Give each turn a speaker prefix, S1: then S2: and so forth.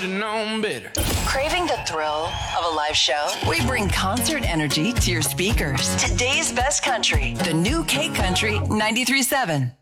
S1: should have known better.
S2: Craving the thrill of a live show? We bring concert energy to your speakers. Today's best country, the new K Country 93.7.